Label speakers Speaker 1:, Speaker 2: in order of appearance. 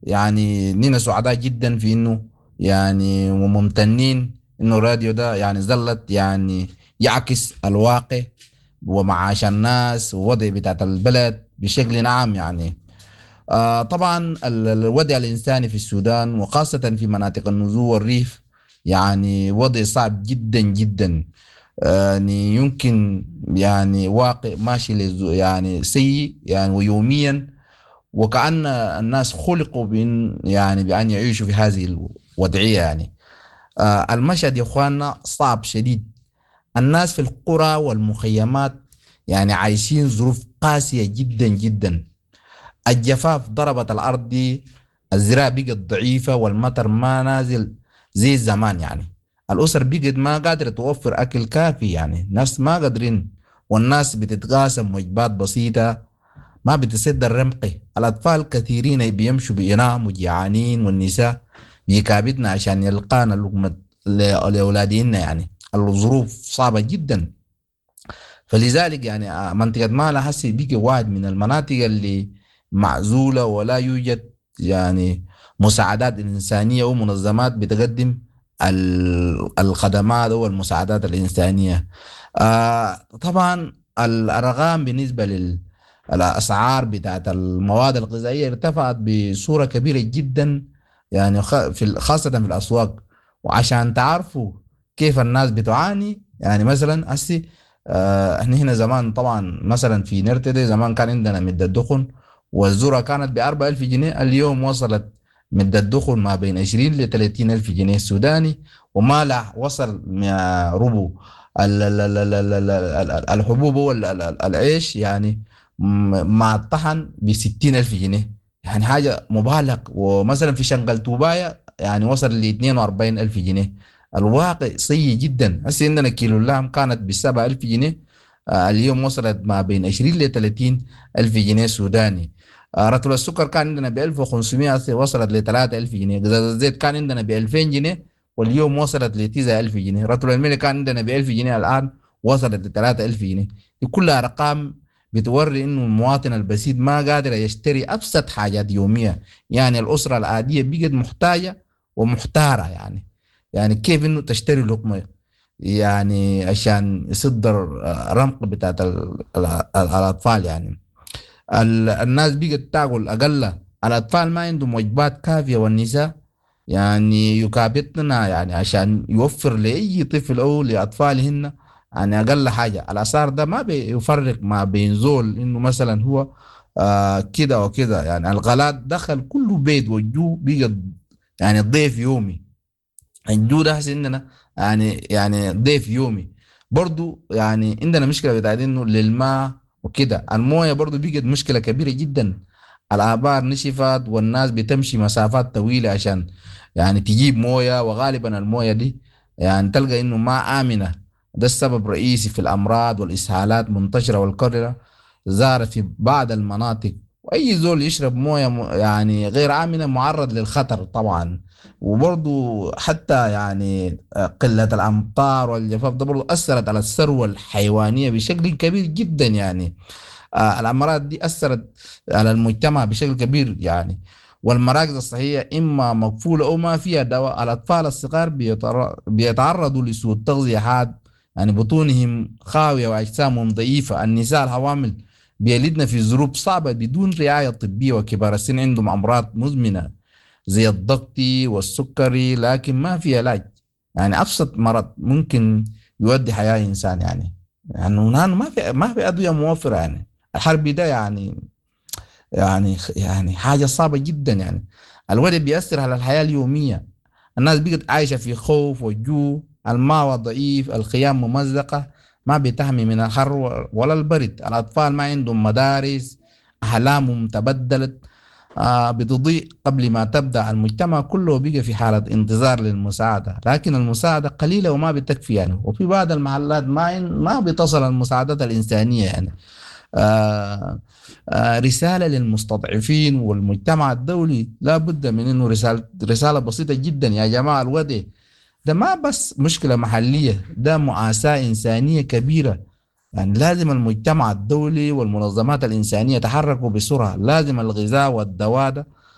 Speaker 1: يعني نحن سعداء جدا في انه يعني وممتنين انه الراديو ده يعني ظلت يعني يعكس الواقع ومعاش الناس ووضع بتاعت البلد بشكل عام يعني. طبعا الوضع الإنساني في السودان وخاصة في مناطق النزوع والريف يعني وضع صعب جدا جدا. يعني يمكن يعني واقع ماشي يعني سيء يعني ويوميا، وكأن الناس خلقوا بأن يعيشوا في هذه الوضعية يعني. المشهد يا اخواننا صعب شديد. الناس في القرى والمخيمات يعني عايشين ظروف قاسية جدا جدا. الجفاف ضربت الأرض دي، الزراعة بقت ضعيفة والمطر ما نازل زي زمان يعني. الأسر بقت ما قادرة توفر أكل كافي يعني، ناس ما قادرين، والناس بتتقاسم وجبات بسيطة ما بتسد الرمق. الأطفال كثيرين بيمشوا بيناموا جيعانين، والنساء بيكابدنا عشان يلقانا لقمة لأولادهن يعني. الظروف صعبة جدا. فلذلك يعني منطقة مالا هسي بيجي واحد من المناطق اللي معزولة ولا يوجد يعني مساعدات إنسانية ومنظمات بتقدم الخدمات والمساعدات الإنسانية. طبعا الأرقام بالنسبة للأسعار بتاعت المواد الغذائية ارتفعت بصورة كبيرة جدا يعني، خاصة في الأسواق. وعشان تعرفوا كيف الناس بتعاني يعني، مثلا هسي احنا هنا زمان طبعا مثلا في نرتدي زمان كان عندنا مدة دخن والذرة كانت ب4000 جنيه، اليوم وصلت مدة دخن ما بين 20 ل 30 ألف جنيه سوداني. ومالح وصل ربو الحبوب والعيش يعني مع الطحن ب60 ألف جنيه، يعني حاجة مبالغ. ومثلا في شنقل توباية يعني وصل ل42 ألف جنيه. الواقع سيء جدا. هسه عندنا كيلو اللحم كانت ب7 ألف جنيه، اليوم وصلت ما بين 20 ل 30 ألف جنيه سوداني. رطل السكر كان عندنا ب 1500، هسه وصلت ل 3000 جنيه. قزاز الزيت كان عندنا ب 2000 جنيه واليوم وصلت ل 9000 جنيه. رطل الملح كان عندنا ب 1000 جنيه الآن وصلت ل 3000 جنيه. دي كلها أرقام بتوري إنه المواطن البسيط ما قادر يشتري أبسط حاجات يومية. يعني الأسرة العادية بقت محتاجة ومحتارة يعني. يعني كيف إنه تشتري لقمة يعني عشان يسد الرمق بتاعت الأطفال يعني. الناس بقت تاكل أقل، الأطفال ما عندهم وجبات كافية، والنساء يعني يكابدنا يعني عشان يوفر لأي طفل أو لأطفالهن يعني أقل حاجة. الأسعار ده ما بيفرق ما بين زول إنه مثلا هو كده وكده يعني. الغلاء دخل كل بيت والجو بقى يعني ضيف يومي. الجو ده هسه عندنا يعني ضيف يومي. برضو يعني عندنا مشكلة بتاعت انه للماء وكده، المويه برضو بقت مشكلة كبيرة جدا. الآبار نشفت والناس بتمشي مسافات طويلة عشان يعني تجيب مويه، وغالبا المويه دي يعني تلقى انه ما آمنة. ده السبب الرئيسي في الأمراض والإسهالات منتشرة، والكوليرا ظهرت في بعض المناطق. وأي زول يشرب مويه يعني غير آمنة معرض للخطر طبعا. وبرضو حتى يعني قلة الأمطار والجفاف ده برضو أثرت على الثروة الحيوانية بشكل كبير جدا يعني. الأمراض دي أثرت على المجتمع بشكل كبير يعني. والمراكز الصحية إما مقفولة أو ما فيها دواء. الأطفال الصغار بيتعرضوا لسوء التغذية حاد، يعني بطونهم خاوية وأجسامهم ضعيفة. النساء الحوامل بيلدن في ظروف صعبة بدون رعاية طبية، وكبار السن عندهم أمراض مزمنة زي الضغط والسكري لكن ما في علاج. يعني ابسط مرض ممكن يودي حياة انسان يعني. يعني ما في ادوية موفرة يعني. الحرب ده يعني حاجة صعبة جدا يعني. الوضع بيأثر على الحياة اليومية. الناس بقت عايشة في خوف وجوع، الماء ضعيف، الخيام ممزقة ما بتحمي من الحر ولا البرد. الأطفال ما عندهم مدارس، أحلامهم تبدلت بتضيء قبل ما تبدأ. المجتمع كله بقى في حالة انتظار للمساعدة، لكن المساعدة قليلة وما بتكفي يعني. وفي بعض المحلات ما بتصل المساعدات الإنسانية يعني. آه رسالة للمستضعفين والمجتمع الدولي، لا بد من انه رسالة بسيطة جدا. يا جماعة الوضع ده ما بس مشكلة محلية، ده مؤاساة إنسانية كبيرة. يعني لازم المجتمع الدولي والمنظمات الإنسانية يتحركوا بسرعة. لازم الغذاء والدواء ده